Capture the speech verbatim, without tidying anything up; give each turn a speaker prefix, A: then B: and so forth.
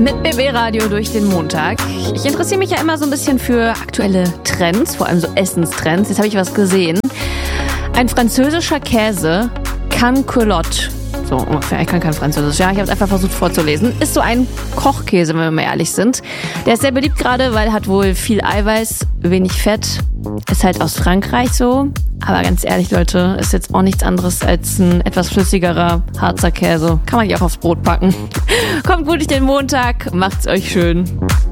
A: Mit B B Radio durch den Montag. Ich interessiere mich ja immer so ein bisschen für aktuelle Trends, vor allem so Essenstrends. Jetzt habe ich was gesehen. Ein französischer Käse, Canquelotte. So ungefähr, ich kann kein Französisch. Ja, ich habe es einfach versucht vorzulesen. Ist so ein Kochkäse, wenn wir mal ehrlich sind. Der ist sehr beliebt gerade, weil er hat wohl viel Eiweiß, wenig Fett. Ist halt aus Frankreich so. Aber ganz ehrlich, Leute, ist jetzt auch nichts anderes als ein etwas flüssigerer Harzer Käse. Kann man ja auch aufs Brot packen. Kommt gut durch den Montag, macht's euch schön.